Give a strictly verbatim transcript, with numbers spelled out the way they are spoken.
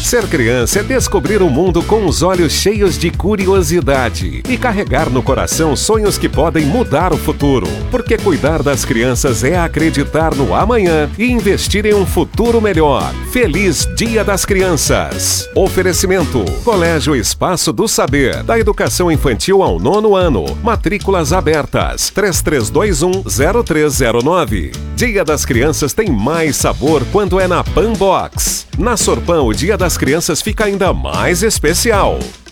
Ser criança é descobrir o mundo com os olhos cheios de curiosidade e carregar no coração sonhos que podem mudar o futuro. Porque cuidar das crianças é acreditar no amanhã e investir em um futuro melhor. Feliz Dia das Crianças! Oferecimento: Colégio Espaço do Saber, da educação infantil ao nono ano. Matrículas abertas. três três dois um, zero três zero nove. Dia das Crianças tem mais sabor quando é na Pan Box. Na Sorpan, o Dia das Crianças fica ainda mais especial.